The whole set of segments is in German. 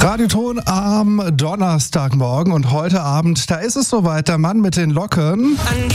Radioton am Donnerstagmorgen und heute Abend, da ist es soweit, der Mann mit den Locken.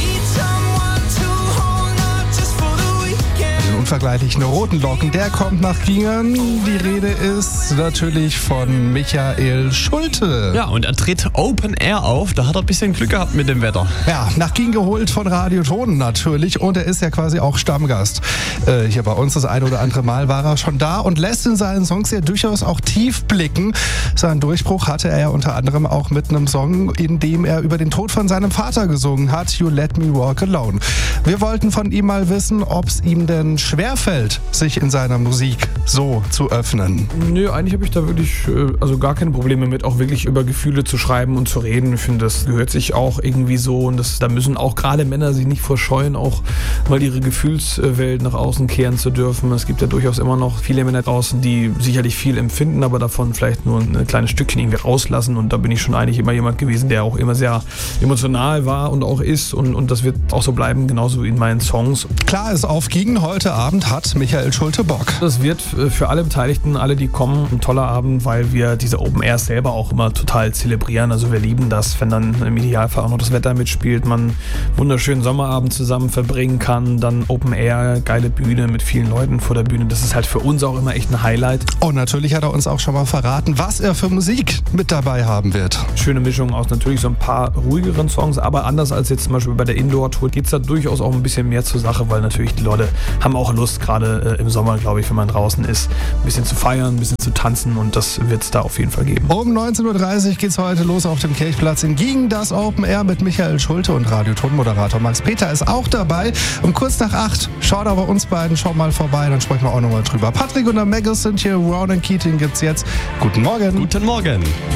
Den unvergleichlichen roten Locken, der kommt nach Gingen. Die Rede ist natürlich von Michael Schulte. Ja, und er tritt Open Air auf. Da hat er ein bisschen Glück gehabt mit dem Wetter. Ja, nach Gingen geholt von Radioton natürlich. Und er ist ja quasi auch Stammgast. Hier bei uns das ein oder andere Mal war er schon da und lässt in seinen Songs ja durchaus auch tief blicken. Seinen Durchbruch hatte er ja unter anderem auch mit einem Song, in dem er über den Tod von seinem Vater gesungen hat, You Let Me Walk Alone. Wir wollten von ihm mal wissen, ob es ihm denn schwerfällt, sich in seiner Musik so zu öffnen. Nö, eigentlich habe ich da wirklich gar keine Probleme mit, auch wirklich über Gefühle zu schreiben und zu reden. Ich finde, das gehört sich auch irgendwie so und da müssen auch gerade Männer sich nicht vorscheuen, auch mal ihre Gefühlswelt nach außen kehren zu dürfen. Es gibt ja durchaus immer noch viele Männer draußen, die sicherlich viel empfinden, aber davon vielleicht nur ein kleines Stückchen irgendwie rauslassen, und da bin ich schon eigentlich immer jemand gewesen, der auch immer sehr emotional war und auch ist, und das wird auch so bleiben, genauso wie in meinen Songs. Klar ist, auf Gingen heute Abend hat Michael Schulte Bock. Das wird für alle Beteiligten, alle, die kommen, ein toller Abend, weil wir diese Open Airs selber auch immer total zelebrieren. Also wir lieben das, wenn dann im Idealfall auch noch das Wetter mitspielt, man einen wunderschönen Sommerabend zusammen verbringen kann, dann Open Air, geile Bühne mit vielen Leuten vor der Bühne. Das ist halt für uns auch immer echt ein Highlight. Und natürlich hat er uns auch schon mal verraten, was er für Musik mit dabei haben wird. Schöne Mischung aus natürlich so ein paar ruhigeren Songs, aber anders als jetzt zum Beispiel bei der Indoor-Tour geht es da durchaus auch ein bisschen mehr zur Sache, weil natürlich die Leute haben auch Lust, gerade im Sommer, glaube ich, wenn man draußen ist, ein bisschen zu feiern, ein bisschen zu tanzen, und das wird es da auf jeden Fall geben. Um 19.30 Uhr geht es heute los auf dem Kirchplatz in Gingen, das Open Air mit Michael Schulte, und Radioton-Moderator Max Peter ist auch dabei. Um kurz nach 8 schaut aber uns beiden schon mal vorbei, dann sprechen wir auch nochmal drüber. Patrick und der Megas sind hier, Ronan Keating gibt's jetzt. Guten Morgen. Guten Morgen.